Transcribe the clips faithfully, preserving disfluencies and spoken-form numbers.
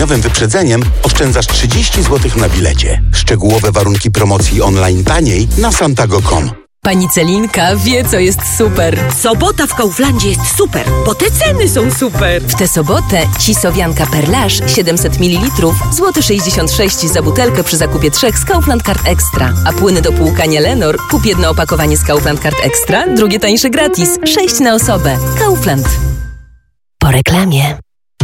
Nowym wyprzedzeniem oszczędzasz trzydzieści złotych na bilecie. Szczegółowe warunki promocji online taniej na samtago kropka com. Pani Celinka wie, co jest super. Sobota w Kauflandzie jest super, bo te ceny są super. W tę sobotę cisowianka Perlage siedemset mililitrów, złoty sześćdziesiąt sześć za butelkę przy zakupie trzech z Kaufland Card Extra. A płyny do płukania Lenor kup jedno opakowanie z Kaufland Card Extra, drugie tańsze gratis. sześć na osobę. Kaufland. Po reklamie.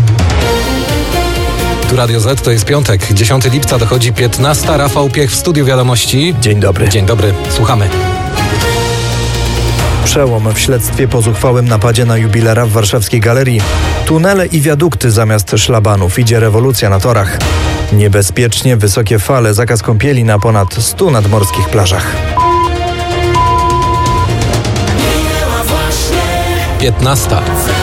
Tu Radio Z, to jest piątek, dziesiątego lipca, dochodzi piętnasta. Rafał Piech w studiu Wiadomości. Dzień dobry. Dzień dobry, słuchamy. Przełom w śledztwie po zuchwałym napadzie na jubilera w warszawskiej galerii. Tunele i wiadukty zamiast szlabanów. Idzie rewolucja na torach. Niebezpiecznie wysokie fale, zakaz kąpieli na ponad stu nadmorskich plażach. piętnasta.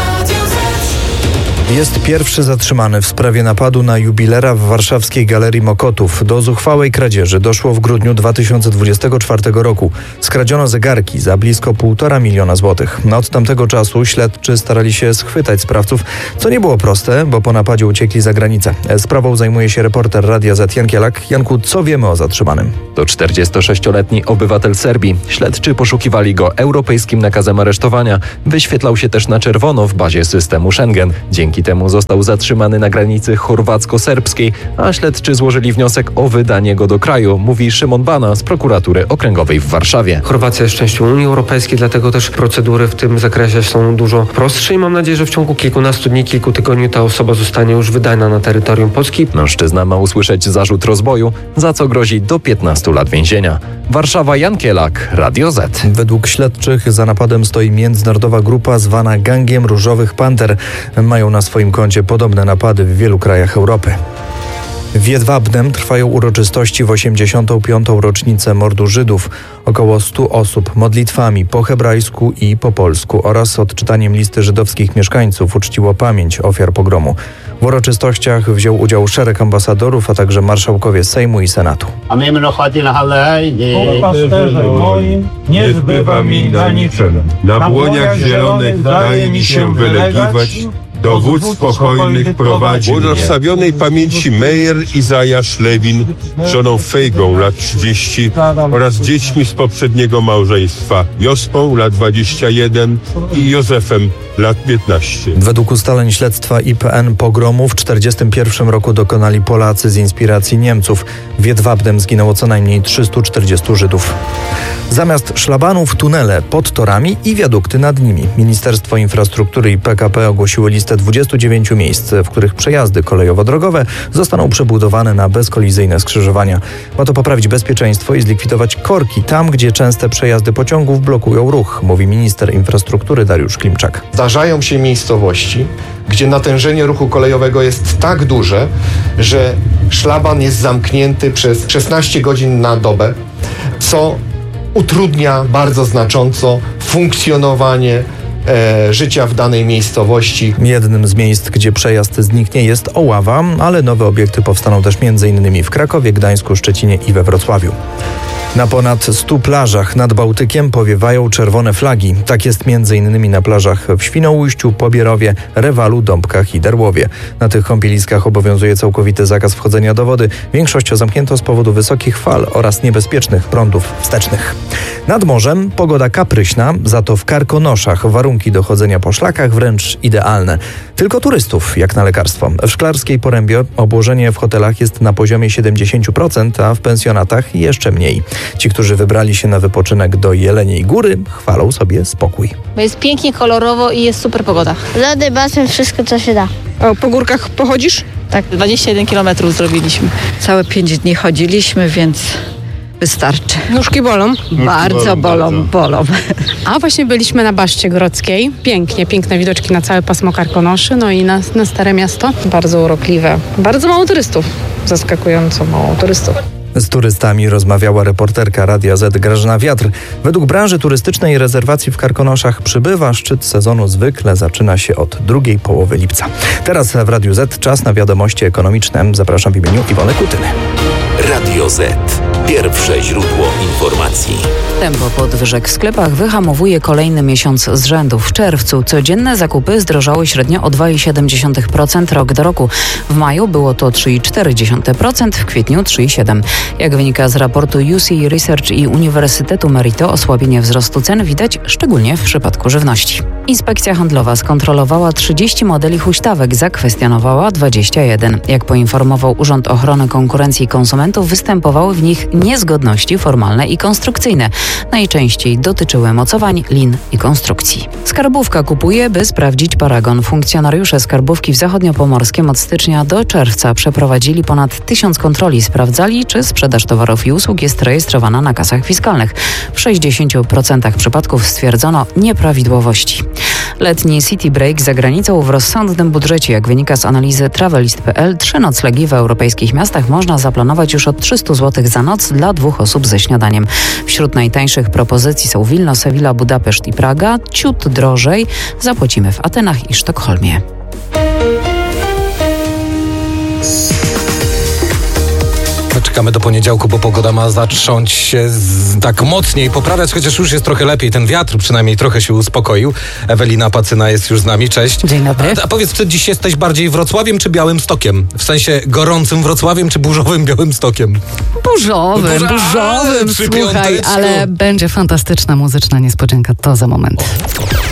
Jest pierwszy zatrzymany w sprawie napadu na jubilera w warszawskiej Galerii Mokotów. Do zuchwałej kradzieży doszło w grudniu dwa tysiące dwudziestego czwartego roku. Skradziono zegarki za blisko półtora miliona złotych. Od tamtego czasu śledczy starali się schwytać sprawców, co nie było proste, bo po napadzie uciekli za granicę. Sprawą zajmuje się reporter Radia Z Jan Kielak. Janku, co wiemy o zatrzymanym? To czterdziestosześcioletni obywatel Serbii. Śledczy poszukiwali go europejskim nakazem aresztowania. Wyświetlał się też na czerwono w bazie systemu Schengen. Dzięki temu został zatrzymany na granicy chorwacko-serbskiej, a śledczy złożyli wniosek o wydanie go do kraju, mówi Szymon Bana z prokuratury okręgowej w Warszawie. Chorwacja jest częścią Unii Europejskiej, dlatego też procedury w tym zakresie są dużo prostsze i mam nadzieję, że w ciągu kilkunastu dni, kilku tygodni ta osoba zostanie już wydana na terytorium Polski. Mężczyzna ma usłyszeć zarzut rozboju, za co grozi do piętnastu lat więzienia. Warszawa, Jan Kielak, Radio Z. Według śledczych za napadem stoi międzynarodowa grupa zwana Gangiem Różowych Panter. Mają na swoim koncie podobne napady w wielu krajach Europy. W Jedwabnem trwają uroczystości w osiemdziesiątą piątą rocznicę mordu Żydów. Około stu osób modlitwami po hebrajsku i po polsku oraz odczytaniem listy żydowskich mieszkańców uczciło pamięć ofiar pogromu. W uroczystościach wziął udział szereg ambasadorów, a także marszałkowie Sejmu i Senatu. O pasterze moim, nie zbywa mi na niczym. Na błoniach zielonych daje mi się wylegiwać, do wód spokojnych prowadzi mnie. Błogosławionej pamięci Meir Izajasz Lewin, żoną Fejgą lat trzydzieści oraz dziećmi z poprzedniego małżeństwa, Jospą lat dwadzieścia jeden i Józefem lat piętnaście. Według ustaleń śledztwa I P N pogromu w czterdziestym pierwszym roku dokonali Polacy z inspiracji Niemców. W Jedwabnem zginęło co najmniej trzystu czterdziestu Żydów. Zamiast szlabanów tunele pod torami i wiadukty nad nimi. Ministerstwo Infrastruktury i P K P ogłosiły listę dwudziestu dziewięciu miejsc, w których przejazdy kolejowo-drogowe zostaną przebudowane na bezkolizyjne skrzyżowania. Ma to poprawić bezpieczeństwo i zlikwidować korki tam, gdzie częste przejazdy pociągów blokują ruch, mówi minister infrastruktury Dariusz Klimczak. Zdarzają się miejscowości, gdzie natężenie ruchu kolejowego jest tak duże, że szlaban jest zamknięty przez szesnaście godzin na dobę, co utrudnia bardzo znacząco funkcjonowanie E, życia w danej miejscowości. Jednym z miejsc, gdzie przejazd zniknie, jest Oława, ale nowe obiekty powstaną też m.in. w Krakowie, Gdańsku, Szczecinie i we Wrocławiu. Na ponad stu plażach nad Bałtykiem powiewają czerwone flagi. Tak jest m.in. na plażach w Świnoujściu, Pobierowie, Rewalu, Dąbkach i Derłowie. Na tych kąpieliskach obowiązuje całkowity zakaz wchodzenia do wody. Większość zamknięto z powodu wysokich fal oraz niebezpiecznych prądów wstecznych. Nad morzem pogoda kapryśna, za to w Karkonoszach warunki do chodzenia po szlakach wręcz idealne. Tylko turystów, jak na lekarstwo. W Szklarskiej Porębie obłożenie w hotelach jest na poziomie siedemdziesiąt procent, a w pensjonatach jeszcze mniej. Ci, którzy wybrali się na wypoczynek do Jeleniej Góry, chwalą sobie spokój. Bo jest pięknie, kolorowo i jest super pogoda. Lody, basen, wszystko co się da. A po górkach pochodzisz? Tak, dwadzieścia jeden kilometrów zrobiliśmy. Całe pięć dni chodziliśmy, więc wystarczy. Nóżki bolą? Nóżki bardzo bolą, bolą, bolą. A właśnie byliśmy na Baszcie Grodzkiej. Pięknie, piękne widoczki na całe pasmo Karkonoszy, no i na, na Stare Miasto. Bardzo urokliwe. Bardzo mało turystów. Zaskakująco mało turystów. Z turystami rozmawiała reporterka Radia Z Grażyna Wiatr. Według branży turystycznej rezerwacji w Karkonoszach przybywa. Szczyt sezonu zwykle zaczyna się od drugiej połowy lipca. Teraz w Radiu Z czas na wiadomości ekonomiczne. Zapraszam w imieniu Iwony Kutyny. Radio Z. Pierwsze źródło informacji. Tempo podwyżek w sklepach wyhamowuje kolejny miesiąc z rzędu. W czerwcu codzienne zakupy zdrożały średnio o dwa przecinek siedem procent rok do roku. W maju było to trzy przecinek cztery procent, w kwietniu trzy przecinek siedem procent. Jak wynika z raportu U C Research i Uniwersytetu Merito, osłabienie wzrostu cen widać szczególnie w przypadku żywności. Inspekcja Handlowa skontrolowała trzydzieści modeli huśtawek, zakwestionowała dwadzieścia jeden. Jak poinformował Urząd Ochrony Konkurencji i Konsumentów, występowały w nich niezgodności formalne i konstrukcyjne. Najczęściej dotyczyły mocowań, lin i konstrukcji. Skarbówka kupuje, by sprawdzić paragon. Funkcjonariusze skarbówki w Zachodniopomorskiem od stycznia do czerwca przeprowadzili ponad tysiąc kontroli. Sprawdzali, czy sprzedaż towarów i usług jest rejestrowana na kasach fiskalnych. W sześćdziesięciu procentach przypadków stwierdzono nieprawidłowości. Letni city break za granicą w rozsądnym budżecie. Jak wynika z analizy travelist kropka p l, trzy noclegi w europejskich miastach można zaplanować już od trzysta złotych za noc dla dwóch osób ze śniadaniem. Wśród najtańszych propozycji są Wilno, Sewilla, Budapeszt i Praga. Ciut drożej zapłacimy w Atenach i Sztokholmie. Czekamy do poniedziałku, bo pogoda ma zacząć się z, tak mocniej poprawiać, chociaż już jest trochę lepiej. Ten wiatr przynajmniej trochę się uspokoił. Ewelina Pacyna jest już z nami. Cześć. Dzień dobry. A, a powiedz, ty dziś jesteś bardziej Wrocławiem czy Białymstokiem? W sensie gorącym Wrocławiem czy burzowym Białymstokiem? Burzowym, Burza, burzowym, przy słuchaj, piąteczku. ale będzie fantastyczna muzyczna niespodzianka. To za moment.